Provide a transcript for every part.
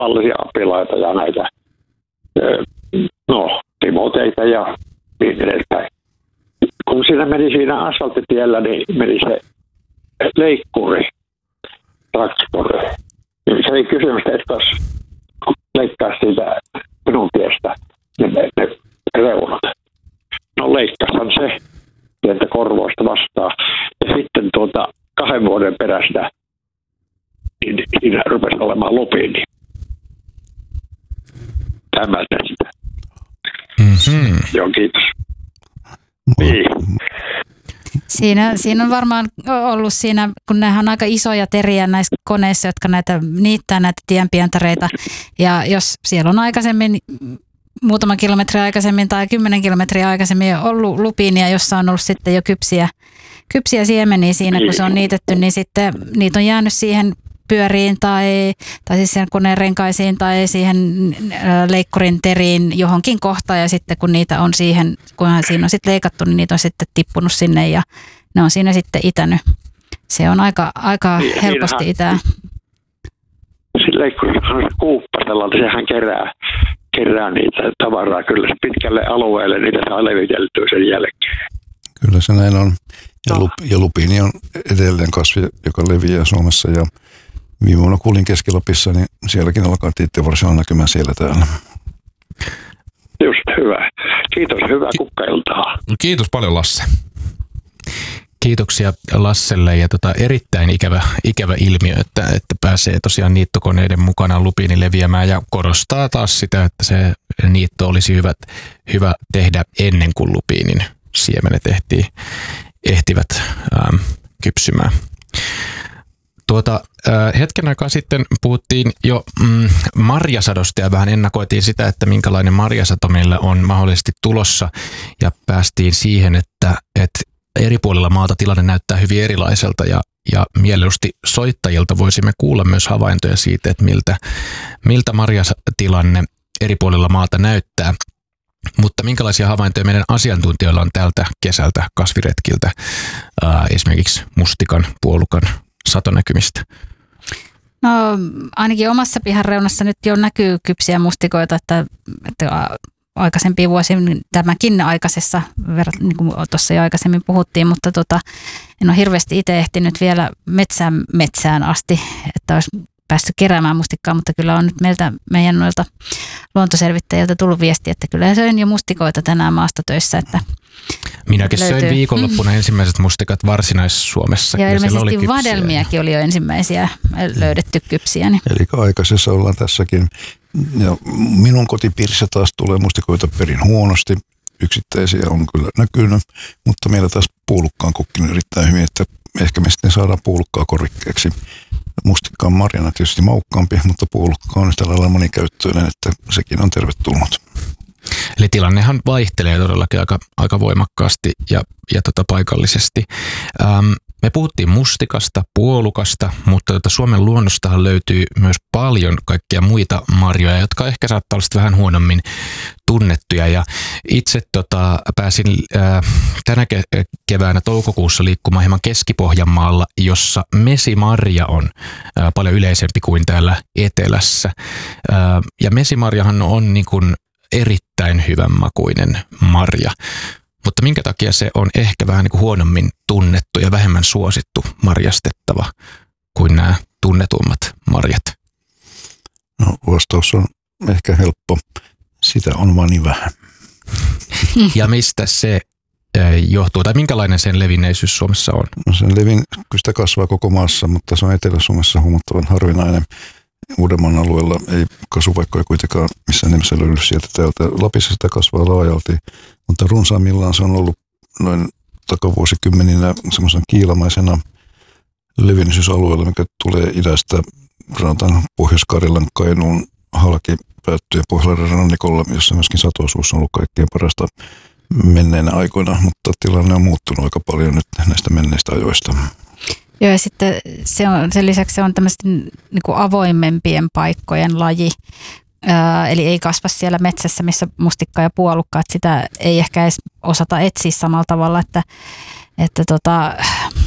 pallisia apilaita ja näitä timoteita ja niin edespäin. Kun siinä asfalttitiellä, niin meni se leikkuri, traktori. Se ei kysymys, että jos leikkaa siitä minun tiestä ne reunat. No leikkasan se sieltä korvoista vastaan. Ja sitten 2 vuoden perästä niin siinä rupesi olemaan lupiini. Tämä tästä. Mm-hmm. Joo, kiitos. Niin. Siinä on varmaan ollut siinä, kun nämähän on aika isoja teriä näissä koneissa, jotka niittää näitä tienpientareita. Ja jos siellä on aikaisemmin, muutama kilometri aikaisemmin tai 10 kilometriä aikaisemmin ollut lupiinia, jossa on ollut sitten jo kypsiä siemeniä siinä, kun se on niitetty, niin sitten niitä on jäänyt siihen pyöriin tai siis sen koneen renkaisiin tai siihen leikkurin teriin johonkin kohtaan ja sitten kun niitä on siihen, kun siinä on sitten leikattu, niin niitä on sitten tippunut sinne ja ne on siinä sitten itänyt. Se on aika helposti itää. Sillä leikkurilla on kuuppasella, että sehän kerää niitä tavaraa kyllä pitkälle alueelle, niitä saa leviteltyä sen jälkeen. Kyllä se näin on. Ja lupiini on edelleen kasvi, joka leviää Suomessa ja viime vuonna kuulin Keski-Lapissa, niin sielläkin alkaa tiittivarsilla näkymään siellä täällä. Just hyvä. Kiitos, hyvää kukkailtaa. Kiitos paljon, Lasse. Kiitoksia Lasselle ja erittäin ikävä ilmiö, että pääsee tosiaan niittokoneiden mukana lupiini leviämään ja korostaa taas sitä, että se niitto olisi hyvä tehdä ennen kuin lupiinin siemenet ehtivät kypsymään. Hetken aikaa sitten puhuttiin jo marjasadosta ja vähän ennakoitiin sitä, että minkälainen marjasato meillä on mahdollisesti tulossa ja päästiin siihen, että eri puolilla maata tilanne näyttää hyvin erilaiselta ja mieluusti soittajilta voisimme kuulla myös havaintoja siitä, että miltä marjatilanne eri puolilla maata näyttää. Mutta minkälaisia havaintoja meidän asiantuntijoilla on tältä kesältä kasviretkiltä, esimerkiksi mustikan, puolukan satonäkymistä? No ainakin omassa pihan reunassa nyt jo näkyy kypsiä mustikoita, että aikaisempiin vuosiin tämäkin aikaisessa, niin kuin tuossa jo aikaisemmin puhuttiin, mutta en ole hirveästi itse ehtinyt vielä metsään asti, että olisi päässyt keräämään mustikkaa, mutta kyllä on nyt meidän noilta luontoselvittäjiltä tullut viesti, että kyllä söin jo mustikoita tänään maastotöissä. Että minäkin söin viikonloppuna ensimmäiset mustikat Varsinais-Suomessa. Ja ilmeisesti vadelmiakin oli jo ensimmäisiä löydetty kypsiä. Niin. Eli aikaisessa ollaan tässäkin. Ja minun kotipiirissä taas tulee mustikoita perin huonosti. Yksittäisiä on kyllä näkynyt, mutta meillä taas puolukka on kukkinut erittäin hyvin, että ehkä me sitten saadaan puolukkaa korvikkeeksi. Mustikka on marjana tietysti maukkaampi, mutta puolukka on yhtä lailla monikäyttöinen, että sekin on tervetullut. Eli tilannehan vaihtelee todellakin aika voimakkaasti ja paikallisesti. Me puhuttiin mustikasta, puolukasta, mutta Suomen luonnostahan löytyy myös paljon kaikkia muita marjoja, jotka ehkä saattaa olla vähän huonommin tunnettuja. Ja itse pääsin tänä keväänä toukokuussa liikkumaan hieman Keski-Pohjanmaalla, jossa mesimarja on paljon yleisempi kuin täällä etelässä. Ja mesimarjahan on niin kuin erittäin hyvän makuinen marja. Mutta minkä takia se on ehkä vähän niin kuin huonommin tunnettu ja vähemmän suosittu marjastettava kuin nämä tunnetummat marjat? No vastaus on ehkä helppo. Sitä on vaan niin vähän. Ja mistä se johtuu, tai minkälainen sen levinneisyys Suomessa on? No sen kyllä sitä kasvaa koko maassa, mutta se on Etelä-Suomessa huomattavan harvinainen. Uudenmaan alueella ei kasvupaikkoja kuitenkaan missään nimessä löydy sieltä täältä. Lapissa sitä kasvaa laajalti, mutta runsaimmillaan se on ollut noin takavuosikymmeninä semmoisen kiilamaisena levinneisyysalueella, mikä tulee idästä, sanotaan Pohjois-Karjalan, Kainuun, halki päättyy Pohjolan rannikolla, jossa myöskin satoisuus on ollut kaikkein parasta menneinä aikoina, mutta tilanne on muuttunut aika paljon nyt näistä menneistä ajoista. Joo, ja sitten sen lisäksi se on tämmöistä niin kuin avoimempien paikkojen laji, eli ei kasva siellä metsässä, missä mustikka ja puolukka, että sitä ei ehkä edes osata etsiä samalla tavalla, että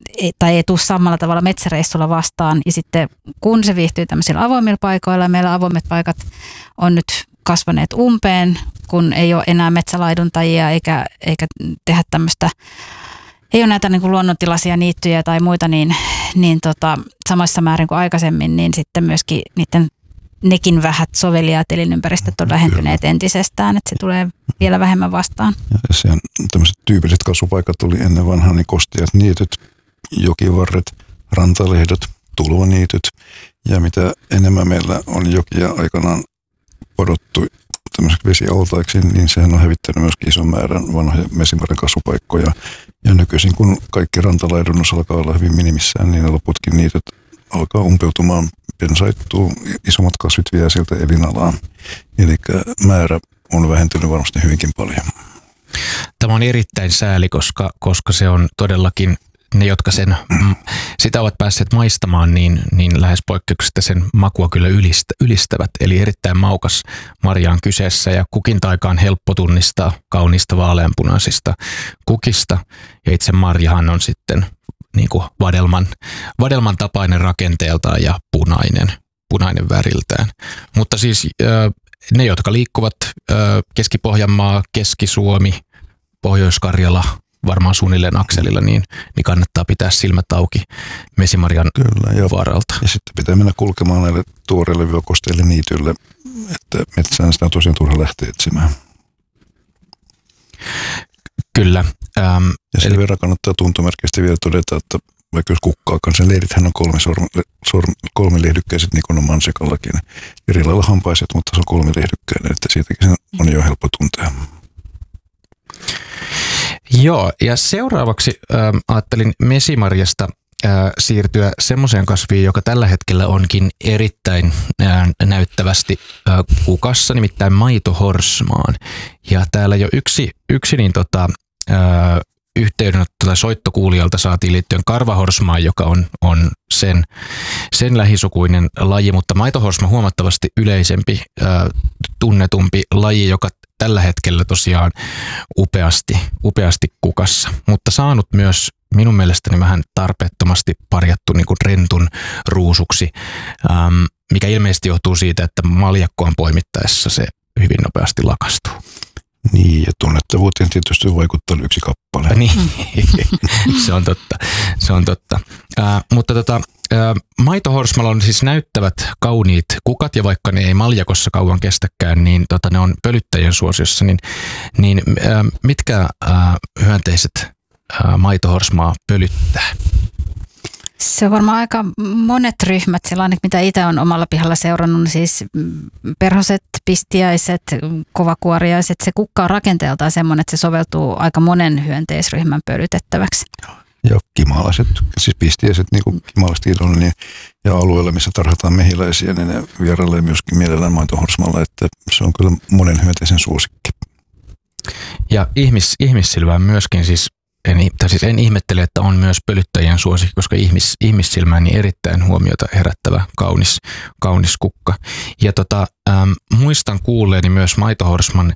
ei tule samalla tavalla metsäreissulla vastaan. Ja sitten kun se viihtyy tämmöisillä avoimilla paikoilla, meillä avoimet paikat on nyt kasvaneet umpeen, kun ei ole enää metsälaiduntajia eikä tehdä tämmöistä, ei ole näitä niin kuin luonnontilaisia niittyjä tai muita, niin samassa määrin kuin aikaisemmin, niin sitten myöskin nekin vähät soveliaat elinympäristöt on vähentyneet entisestään, että se tulee vielä vähemmän vastaan. Ja sen tämmöiset tyypilliset kasvupaikat oli ennen vanhaa niin kosteat niityt, jokivarret, rantalehdot, tulvaniityt ja mitä enemmän meillä on jokia aikanaan padottu tämmöiseksi vesialtaiksi, niin sehän on hävittänyt myöskin ison määrän vanhoja Mesimarjan kasvupaikkoja. Ja nykyisin kun kaikki rantalaidunnus alkaa olla hyvin minimissään, niin ne loputkin niityt alkaa umpeutumaan, pensaittuu, isommat kasvit vie sieltä elinalaan. Eli määrä on vähentynyt varmasti hyvinkin paljon. Tämä on erittäin sääli, koska se on todellakin ne, jotka sitä ovat päässeet maistamaan, niin lähes poikkeuksesta sen makua kyllä ylistävät. Eli erittäin maukas marja on kyseessä ja kukintaika on helppo tunnistaa kauniista vaaleanpunaisista kukista. Ja itse marjahan on sitten niin kuin vadelman tapainen rakenteeltaan ja punainen väriltään. Mutta siis ne, jotka liikkuvat Keski-Pohjanmaa, Keski-Suomi, Pohjois-Karjala, varmaan suunnilleen akselilla, niin kannattaa pitää silmät auki Mesimarjan vaaralta. Ja sitten pitää mennä kulkemaan näille tuoreille kosteille niityille, että metsään sitä on tosiaan turha lähteä etsimään. Kyllä. Ja sen verran kannattaa tuntomerkistä vielä todeta, että vaikka jos kukkaakaan, sen leirithän on kolme lehdykkäiset niin kuin on mansikallakin. Eri lailla hampaiset, mutta se on kolme lehdykkäinen, että siitäkin sen on jo helppo tuntea. Joo, ja seuraavaksi ajattelin Mesimarjasta siirtyä semmoiseen kasviin, joka tällä hetkellä onkin erittäin näyttävästi kukassa, nimittäin maitohorsmaan. Ja täällä jo yksi niin yhteydenotto tai soittokuulijalta saatiin liittyen karvahorsmaan, joka on sen lähisukuinen laji, mutta maitohorsma huomattavasti yleisempi, tunnetumpi laji, joka tällä hetkellä tosiaan upeasti kukassa, mutta saanut myös minun mielestäni vähän tarpeettomasti parjattu niin kuin rentun ruusuksi, mikä ilmeisesti johtuu siitä, että maljakkoon poimittaessa se hyvin nopeasti lakastuu. Niin, ja tunnettavuuteen tietysti vaikuttaa yksi kappale. Niin, se on totta. Mutta maitohorsmalla on siis näyttävät kauniit kukat, ja vaikka ne ei maljakossa kauan kestäkään, niin ne on pölyttäjien suosiossa, niin mitkä hyönteiset maitohorsmaa pölyttää? Se on varmaan aika monet ryhmät, sellainen mitä itse on omalla pihalla seurannut, siis perhoset, pistiäiset, kovakuoriaiset. Se kukka on rakenteeltaan semmoinen, että se soveltuu aika monen hyönteisryhmän pölytettäväksi. Ja kimalaiset, siis pistiäiset, niin kuin kimalaiset on, niin, ja alueella, missä tarhataan mehiläisiä, niin ne vierailee myöskin mielellään maitohorsmalla, että se on kyllä monen hyönteisen suosikki. Ja ihmissilmään myöskin siis, en ihmettele, että on myös pölyttäjien suosikki, koska ihmissilmään niin erittäin huomiota herättävä kaunis kukka. Ja muistan kuulleeni myös maitohorsman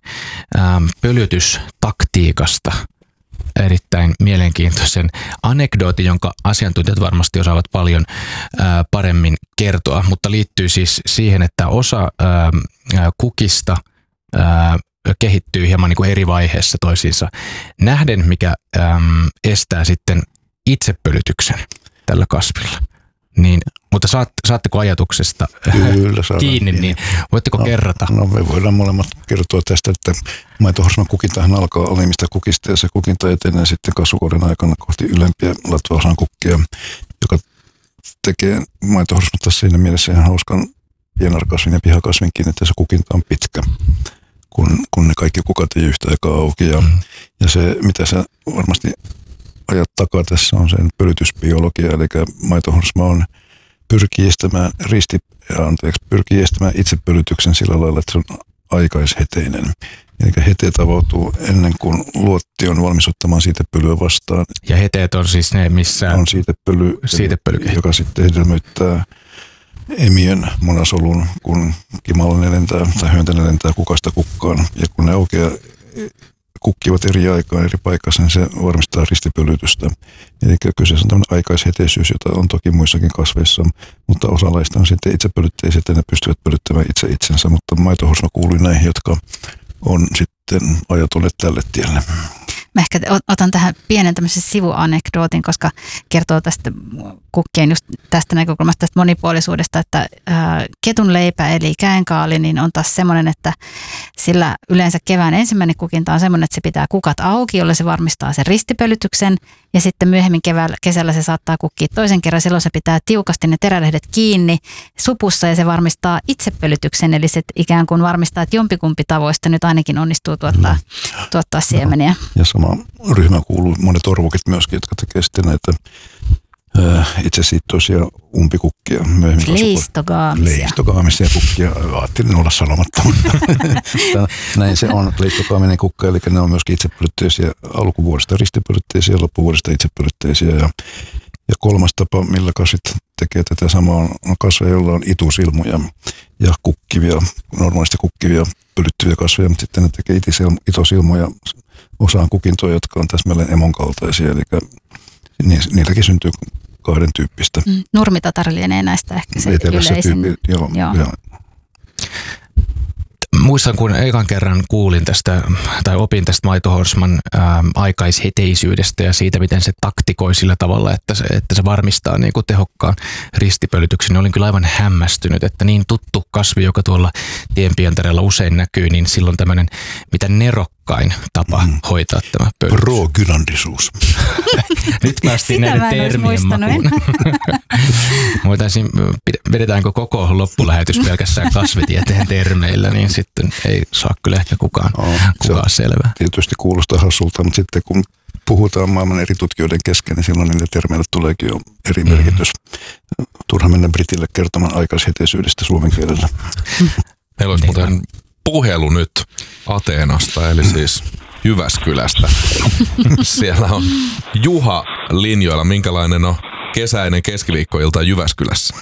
pölytystaktiikasta erittäin mielenkiintoisen anekdootin, jonka asiantuntijat varmasti osaavat paljon paremmin kertoa, mutta liittyy siis siihen, että osa kukista kehittyy hieman niin kuin eri vaiheessa toisiinsa nähden, mikä estää sitten itsepölytyksen tällä kasvilla. Niin, mutta saatteko ajatuksesta kiinni, niin voitteko kerrata? No me voidaan molemmat kertoa tästä, että maitohorsman kukintahan alkaa alimmista kukista ja se kukinta etenee sitten kasvukauden aikana kohti ylempiä latvaosan kukkia, joka tekee maitohorsmasta siinä mielessä ihan hauskan pienarkasvin ja pihakasvinkin, että se kukinta on pitkä. Kun ne kaikki kukat ei yhtä aikaa auki. Ja se, mitä sä varmasti ajat takaa tässä, on sen pölytysbiologia, eli maitohorsma pyrkii estämään itsepölytyksen sillä lailla, että se on aikaisheteinen. Eli heteet avautuu ennen kuin luotti on valmis ottamaan siitepölyä vastaan. Ja heteet on siis ne, missä on siitepöly, joka sitten hedelmöittää emiön munasolun, kun kimalainen lentää tai hyönteinen lentää kukasta kukkaan. Ja kun ne aukeaa kukkivat eri aikaan eri paikassa, niin se varmistaa ristipölytystä. Eli kyseessä on tämmöinen aikaisheteisyys, jota on toki muissakin kasveissa, mutta osa laista on sitten itsepölytteiset ja ne pystyvät pölyttämään itse itsensä, mutta maitohorsma kuului näihin, jotka on sitten ajatelleet tälle tielle. Mä ehkä otan tähän pienen tämmöisen sivuanekdootin, koska kertoo tästä kukkien just tästä näkökulmasta, tästä monipuolisuudesta, että ketun leipä eli käenkaali niin on taas semmoinen, että sillä yleensä kevään ensimmäinen kukinta on semmoinen, että se pitää kukat auki, jolle se varmistaa sen ristipölytyksen ja sitten myöhemmin kesällä se saattaa kukkia toisen kerran, silloin se pitää tiukasti ne terälehdet kiinni supussa ja se varmistaa itsepölytyksen, eli se ikään kuin varmistaa, että jompikumpi tavoista nyt ainakin onnistuu tuottaa siemeniä. Ja sama ryhmä kuuluu monet orvokit myöskin, jotka tekee sitten näitä itsesiittoisia umpikukkia. Leistogaamisia kukkia. Ajattelin olla sanomatta. Näin se on. Leistogaaminen kukka, eli ne on myöskin itsepölytteisiä alkuvuodesta ristipölytteisiä, loppuvuodesta itsepölytteisiä. Ja kolmas tapa, millä kasvit tekee tätä samaa, on kasveja, joilla on itusilmuja ja kukkivia, normaalisti kukkivia pölyttyviä kasveja, mutta sitten ne tekee itosilmuja osaan kukintoja, jotka on täsmälleen emon kaltaisia, eli niilläkin syntyy kahden tyyppistä. Nurmitatar lienee näistä ehkä se yleisin. Joo. Muistan, kun ekan kerran kuulin tästä tai opin tästä maitohorsman aikaisheteisyydestä ja siitä, miten se taktikoi sillä tavalla, että se varmistaa niin kuin tehokkaan ristipölytyksen, niin olin kyllä aivan hämmästynyt, että niin tuttu kasvi, joka tuolla tienpientareella usein näkyy, niin silloin tämmöinen mitä nerokkain tapa hoitaa tämä pölytys. Progynandisuus. Nyt päästiin näiden termien makuun. Vedetäänkö koko loppulähetys pelkästään kasvitieteen termeillä, niin sitten ei saa kyllä ehkä kukaan selvää. Tietysti kuulostaa hassulta, mutta sitten kun puhutaan maailman eri tutkijoiden kesken, niin silloin niille termeille tuleekin jo eri merkitys. Turha mennä Britille kertomaan aikaisheteisyydestä suomen kielellä. Meillä olisi muuten puhelu nyt Ateenasta, eli siis Jyväskylästä. Siellä on Juha linjoilla. Minkälainen on kesäinen keskiviikkoilta Jyväskylässä?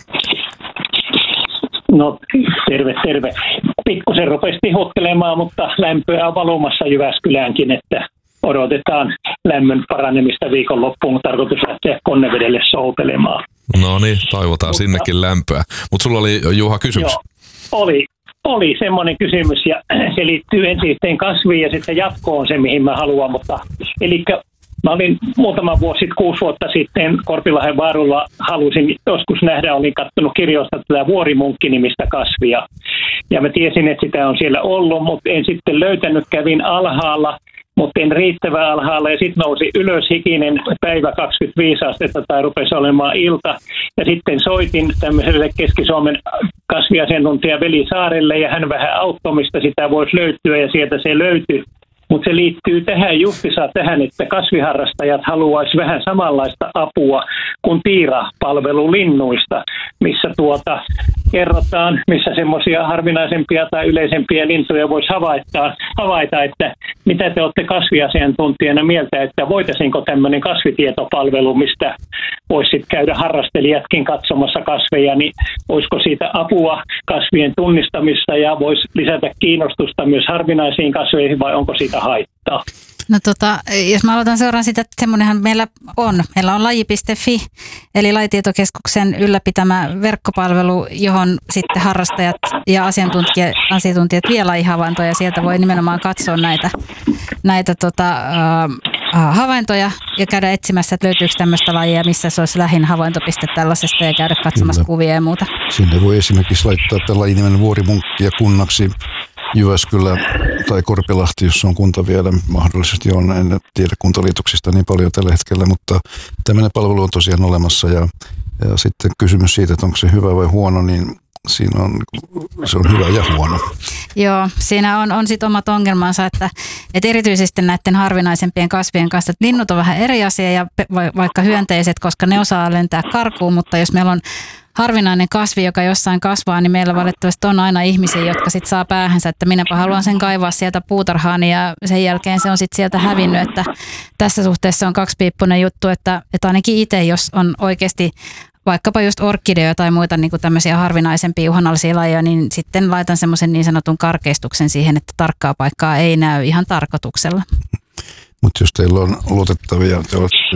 No terve. Pikkusen rupesi tihuttelemaan, mutta lämpöä on valumassa Jyväskyläänkin, että odotetaan lämmön paranemista viikonloppuun. Tarkoitus lähteä Konnevedelle soutelemaan. No niin, toivotaan sinnekin lämpöä. Mutta sulla oli Juha kysymys. Joo, oli semmoinen kysymys ja se liittyy ensin kasviin ja sitten jatkoon se, mihin mä haluan. Mutta elikkä mä olin muutama vuosi sitten, 6 vuotta sitten Korpilahden vaarulla halusin joskus nähdä, olin katsonut kirjoista tätä vuorimunkki-nimistä kasvia. Ja mä tiesin, että sitä on siellä ollut, mutta en sitten löytänyt, kävin alhaalla, mutta en riittävän alhaalla. Ja sitten nousi ylös hikinen päivä 25 astetta tai rupesi olemaan ilta. Ja sitten soitin tämmöiselle Keski-Suomen kasviasiantuntija Veli Saarelle ja hän vähän auttoi, mistä sitä voisi löytyä ja sieltä se löytyi. Mutta se liittyy tähän tähän, että kasviharrastajat haluaisi vähän samanlaista apua kuin Tiira-palvelulinnuista, missä kerrotaan, missä semmoisia harvinaisempia tai yleisempiä lintuja voisi havaita, että mitä te olette kasviasiantuntijana mieltä, että voitaisiinko tämmöinen kasvitietopalvelu, mistä voisi käydä harrastelijatkin katsomassa kasveja, niin olisiko siitä apua kasvien tunnistamista ja voisi lisätä kiinnostusta myös harvinaisiin kasveihin vai onko siitä haittaa? No jos mä aloitan seuraan sitä, että semmoinenhan meillä on. Meillä on laji.fi, eli Lajitietokeskuksen ylläpitämä verkkopalvelu, johon sitten harrastajat ja asiantuntijat vie lajihavaintoja. Sieltä voi nimenomaan katsoa näitä havaintoja ja käydä etsimässä, että löytyykö tämmöistä lajia, missä se olisi lähin havaintopiste tällaisesta ja käydä katsomassa kuvia ja muuta. Sinne voi esimerkiksi laittaa tämän lajinimen vuorimunkki ja kunnaksi Jyväskylä tai Korpilahti, jos on kunta vielä, mahdollisesti on, en tiedä kuntaliitoksista niin paljon tällä hetkellä, mutta tämmöinen palvelu on tosiaan olemassa ja sitten kysymys siitä, että onko se hyvä vai huono, niin se on hyvä ja huono. Joo, siinä on sitten omat ongelmansa, että erityisesti näiden harvinaisempien kasvien kanssa, että linnut on vähän eri asia ja vaikka hyönteiset, koska ne osaa lentää karkuun, mutta jos meillä on harvinainen kasvi, joka jossain kasvaa, niin meillä valitettavasti on aina ihmisiä, jotka sitten saa päähänsä, että minäpä haluan sen kaivaa sieltä puutarhaan ja sen jälkeen se on sitten sieltä hävinnyt, että tässä suhteessa on kaksipiippunen juttu, että ainakin itse, jos on oikeasti vaikkapa just orkideoja tai muita niin kuin tämmöisiä harvinaisempia uhanalaisia lajeja, niin sitten laitan semmoisen niin sanotun karkeistuksen siihen, että tarkkaa paikkaa ei näy ihan tarkoituksella. Mutta jos teillä on luotettavia,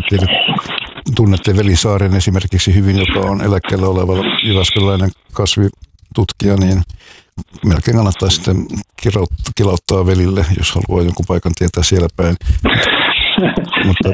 tunnette Velisaaren esimerkiksi hyvin, joka on eläkkeellä oleva jyväskyläinen kasvitutkija, niin melkein kannattaa sitten kilauttaa Velille, jos haluaa jonkun paikan tietää siellä päin. Mutta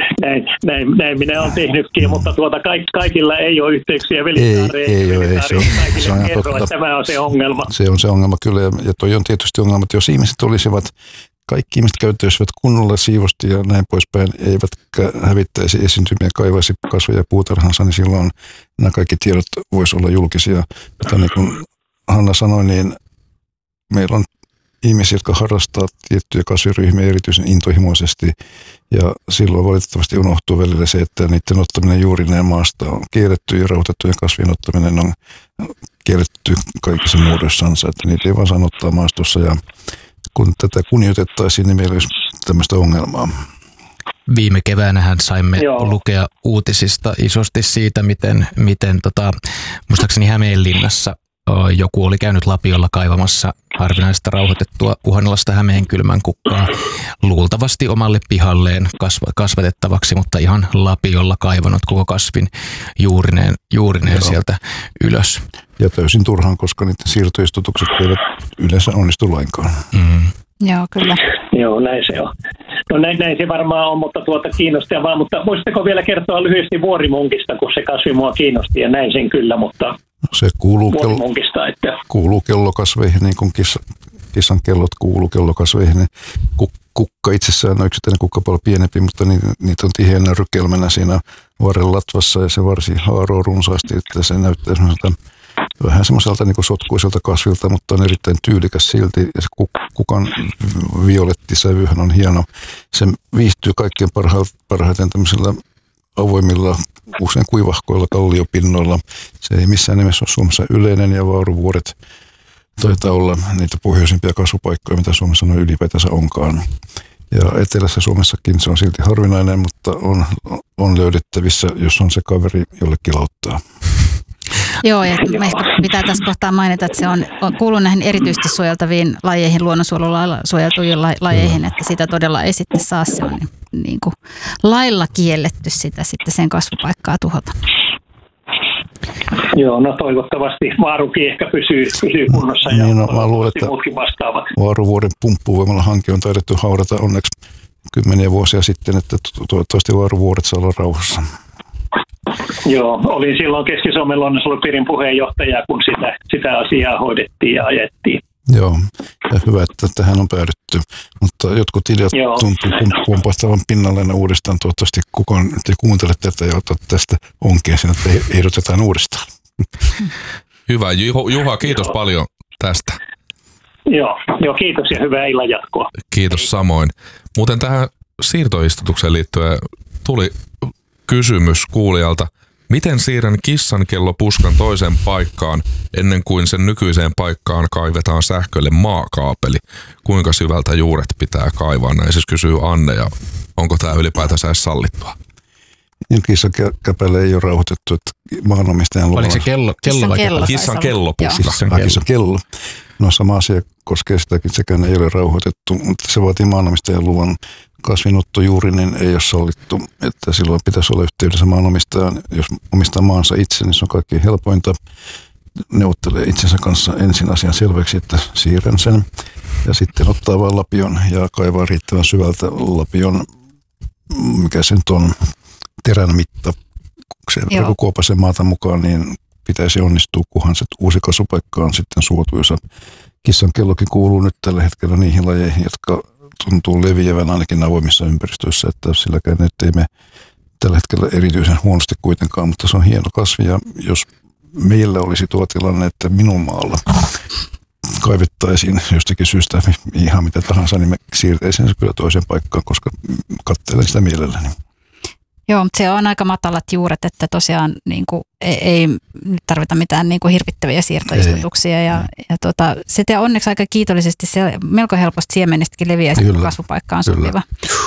näin minä olen tehnytkin, mutta kaikilla ei ole yhteyksiä Velisaareen. Ei. Se on totta. Tämä on se ongelma. Se on se ongelma kyllä, ja toi on tietysti ongelma, että jos ihmiset olisivat, kaikki ihmiset käyttäisivät kunnolla siivosti ja näin poispäin, eivätkä hävittäisi esiintymiä, kaivaisi kasveja puutarhansa, niin silloin nämä kaikki tiedot voisi olla julkisia. Mutta niin kuin Hanna sanoi, niin meillä on ihmisiä, jotka harrastaa tiettyjä kasviryhmiä erityisen intohimoisesti, ja silloin valitettavasti unohtuu välillä se, että niiden ottaminen juurineen maasta on kielletty ja rauhoitettujen kasvien ottaminen on kielletty kaikissa muodossansa, että niitä ei vaan saa ottaa maastossa, ja kun tätä kunnioitettaisiin, niin meillä olisi tämmöistä ongelmaa. Viime keväänähän saimme lukea uutisista isosti siitä, miten muistaakseni Hämeenlinnassa joku oli käynyt lapiolla kaivamassa harvinaista rauhoitettua uhanalaista hämeenkylmän kukkaa luultavasti omalle pihalleen kasvatettavaksi, mutta ihan lapiolla kaivannut koko kasvin juurineen sieltä ylös. Ja täysin turhaan, koska niiden siirtoistutukset eivät yleensä onnistu lainkaan. Joo, kyllä. Joo, näin se on. No näin se varmaan on, mutta kiinnostavaa. Mutta voisitteko vielä kertoa lyhyesti vuorimunkista, kun se kasvi mua kiinnosti ja näin sen kyllä, mutta se kuuluu kellokasveihin, niin kuin kissan kellot kuuluu kellokasveihin. Kukka itsessään on yksittäinen kukka paljon pienempi, mutta niitä on tiheänä rykelmänä siinä varren latvassa ja se varsi haaroo runsaasti, että se näyttää vähän semmoiselta niin kuin sotkuiselta kasvilta, mutta on erittäin tyylikäs silti. Ja se kukan violettisävyhän on hieno. Se viihtyy kaikkien parhaiten tämmöisellä avoimilla, usein kuivahkoilla kalliopinnoilla. Se ei missään nimessä ole Suomessa yleinen, ja vauruvuoret taitaa olla niitä pohjoisimpia kasvupaikkoja, mitä Suomessa noin ylipäätänsä onkaan. Ja etelässä Suomessakin se on silti harvinainen, mutta on löydettävissä, jos on se kaveri, jolle kilauttaa. Joo, ja ehkä pitää tässä kohtaa mainita, että se on kuuluu näihin erityisesti suojeltaviin lajeihin, luonnonsuojelulailla suojeltuihin lajeihin, että sitä todella ei sitten saa, se on niin kuin lailla kielletty sitä sitten sen kasvupaikkaa tuhota. Joo, no toivottavasti vaarukin ehkä pysyy kunnossa ja mä luulen, että muutkin vastaavat. Vaaruvuoden pumppuvoimalla hanke on taidettu haudata onneksi kymmeniä vuosia sitten, että toivottavasti vaaruvuodet saa olla rauhassa. Joo, olin silloin Keski-Suomen luonnonsuojelupiirin puheenjohtaja, kun sitä asiaa hoidettiin ja ajettiin. Joo, ja hyvä, että tähän on päädytty. Mutta jotkut ideat tuntuu pumpahtavan pinnalleen uudestaan. Toivottavasti kukaan ei kuuntele tätä ja ota tästä onkeen sen, että ehdotetaan uudestaan. Hyvä. Juha, kiitos paljon tästä. Joo, kiitos ja hyvää illan jatkoa. Kiitos samoin. Muuten tähän siirtoistutukseen liittyen tuli kysymys kuulijalta. Miten siirrän kissankellopuskan toiseen paikkaan ennen kuin sen nykyiseen paikkaan kaivetaan sähkölle maakaapeli? Kuinka syvältä juuret pitää kaivaa? Näin siis kysyy Anne, ja onko tämä ylipäätänsä edes sallittua? Kissankäpäle ei ole rauhoitettu, että maanomistajan luvalla. Oliko se kello vai Kissan kellopuska. Kissan kello. No sama asia koskee sitäkin, sekään ei ole rauhoitettu, mutta se vaatii maanomistajan luvan. Kasvinotto juuri niin ei ole sallittu, että silloin pitäisi olla yhteydessä maanomistajan. Jos omistaa maansa itse, niin se on kaikkein helpointa. Neuvottelee itsensä kanssa ensin asian selväksi, että siirrän sen. Ja sitten ottaa vain lapion ja kaivaa riittävän syvältä lapion, mikä sen on terän mitta. Se kuopasen maata mukaan, niin pitäisi onnistua, kunhan se uusi kasvupaikka on sitten suotuisa. Kissan kellokin kuuluu nyt tällä hetkellä niihin lajeihin, jotka tuntuu leviävän ainakin avoimissa ympäristöissä, että silläkään nyt ei mene tällä hetkellä erityisen huonosti kuitenkaan, mutta se on hieno kasvi, ja jos meillä olisi tuo tilanne, että minun maalla kaivettaisiin jostakin syystä ihan mitä tahansa, niin me siirtäisin se kyllä toiseen paikkaan, koska katselen sitä mielelläni. Joo, mutta se on aika matalat juuret, että tosiaan niin kuin, ei tarvita mitään niin kuin hirvittäviä siirtoistutuksia. Ja sitten onneksi aika kiitollisesti se melko helposti siemenistäkin leviää, kun kasvupaikka on sopiva.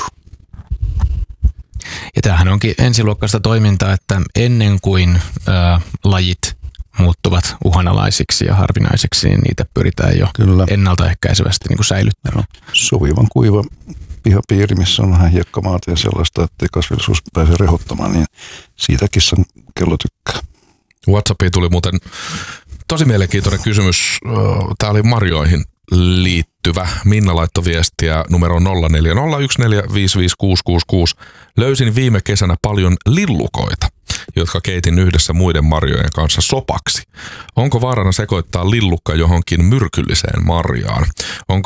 Ja tämähän onkin ensiluokkaista toimintaa, että ennen kuin lajit muuttuvat uhanalaisiksi ja harvinaisiksi, niin niitä pyritään jo ennaltaehkäisevästi niin kuin säilyttämään. Sopivan kuiva pihapiiri, missä on vähän hiekkamaata ja sellaista, ettei kasvillisuus pääse rehottamaan, niin siitä kissan kello tykkää. WhatsAppiin tuli muuten tosi mielenkiintoinen kysymys. Tämä oli marjoihin liittyvä. Minna laittoi viestiä numero 0401455666. Löysin viime kesänä paljon lillukoita, jotka keitin yhdessä muiden marjojen kanssa sopaksi. Onko vaarana sekoittaa lillukka johonkin myrkylliseen marjaan? Onko